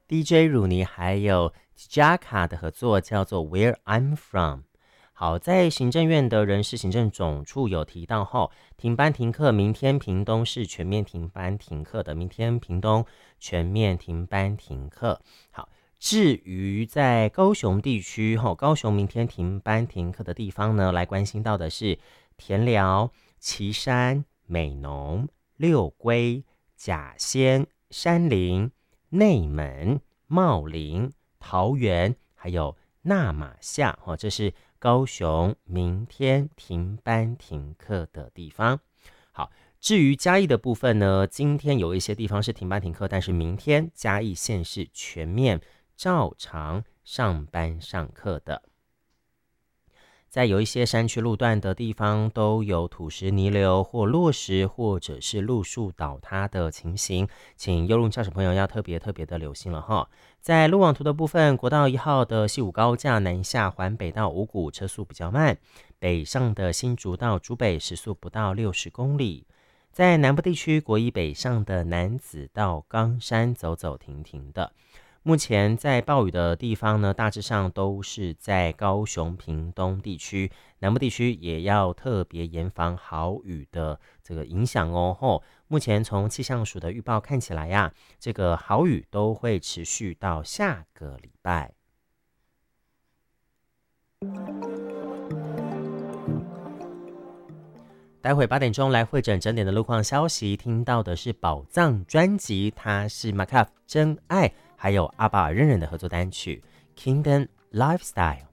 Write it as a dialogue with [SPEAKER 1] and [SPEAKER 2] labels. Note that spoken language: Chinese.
[SPEAKER 1] DJ 鲁尼还有 Jaka 的合作，叫做 Where I'm From。好，在行政院的人事行政总处有提到后，停班停课，明天屏东是全面停班停课的，明天屏东全面停班停课。好，至于在高雄地区，高雄明天停班停课的地方呢，来关心到的是田寮、旗山、美浓、六龟、甲仙、山林、内门、茂林、桃园，还有纳马夏，这是高雄明天停班停课的地方。好，至于嘉义的部分呢，今天有一些地方是停班停课，但是明天嘉义县是全面照常上班上课的。在有一些山区路段的地方，都有土石泥流或落石或者是路树倒塌的情形，请邮路驾驶朋友要特别的留心了哈。在路网图的部分，国道1号的西武高架南下环北到五股车速比较慢，北上的新竹到竹北时速不到60公里。在南部地区，国一北上的楠梓到冈山走走停停的。目前在暴雨的地方呢，大致上都是在高雄屏东地区，南部地区也要特别严防豪雨的这个影响哦。目前从气象署的预报看起来呀，这个豪雨都会持续到下个礼拜。待会8点钟来会诊整点的路况消息，听到的是宝藏专辑，它是 Macaf 真爱还有阿巴尔任人的合作单曲 Kingdom Lifestyle。